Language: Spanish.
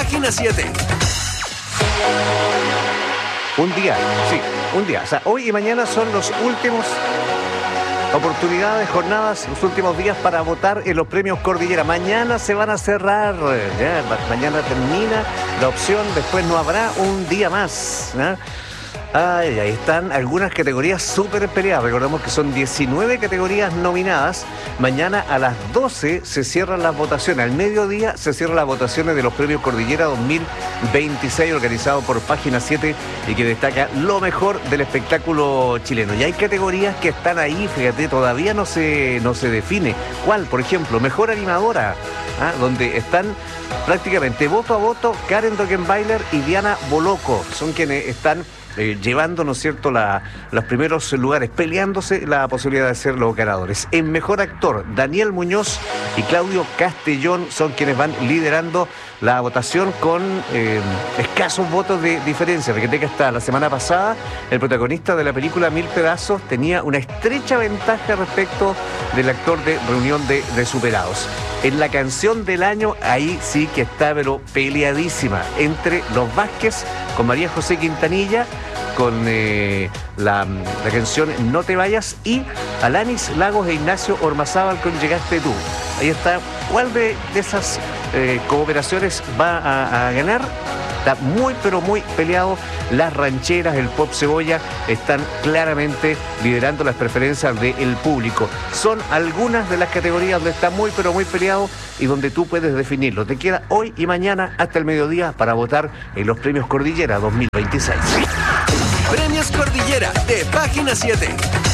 Página 7. Un día. O sea, hoy y mañana son los últimos oportunidades, jornadas, los últimos días para votar en los premios Cordillera. Mañana se van a cerrar, ¿ya? Mañana termina la opción, después no habrá un día más, ¿ya? Ahí están algunas categorías súper peleadas. Recordemos que son 19 categorías nominadas. Mañana a las 12 se cierran las votaciones. Al mediodía se cierran las votaciones de los premios Cordillera 2026, organizado por Página 7 y que destaca lo mejor del espectáculo chileno. Y hay categorías que están ahí, fíjate, todavía no se define. ¿Cuál? Por ejemplo, mejor animadora, donde están prácticamente voto a voto Karen Dockenbailer y Diana Boloco. Son quienes están llevando, ¿no es cierto?, los primeros lugares, peleándose la posibilidad de ser los ganadores. En mejor actor, Daniel Muñoz y Claudio Castellón son quienes van liderando la votación con escasos votos de diferencia. Fíjate que hasta la semana pasada el protagonista de la película Mil Pedazos tenía una estrecha ventaja respecto del actor de Reunión de Superados. En la canción del año, ahí sí que está, pero peleadísima, entre Los Vázquez con María José Quintanilla, con la canción No te vayas, y Alanis Lagos e Ignacio Ormazábal con Llegaste tú. Ahí está. ¿Cuál de esas cooperaciones va a ganar? Está muy, pero muy peleado. Las rancheras, el pop cebolla están claramente liderando las preferencias del público. Son algunas de las categorías donde está muy, pero muy peleado y donde tú puedes definirlo. Te queda hoy y mañana hasta el mediodía para votar en los premios Cordillera 2026. Premios Cordillera de Página 7.